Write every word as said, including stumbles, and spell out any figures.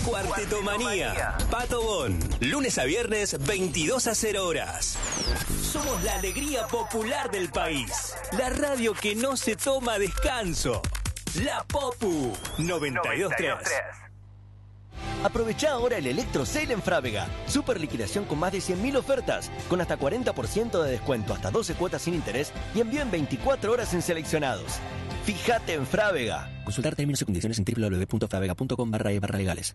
Cuartetomanía. Pato Bon. Lunes a viernes, veintidós a cero horas. Somos la alegría popular del país. La radio que no se toma descanso. La Popu noventa y dos tres. Aprovechá ahora el Electro Sale en Frávega. Super liquidación con más de cien mil ofertas, con hasta cuarenta por ciento de descuento, hasta doce cuotas sin interés y envío en veinticuatro horas en seleccionados. Fíjate en Frávega. Consultar términos y condiciones en w w w punto fravega punto com barra e barra legales.